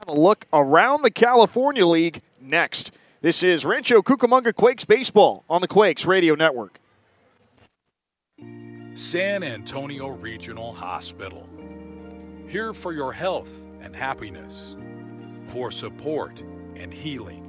a look around the California League next. This is Rancho Cucamonga Quakes baseball on the Quakes Radio Network. San Antonio Regional Hospital. Here for your health and happiness, for support and healing.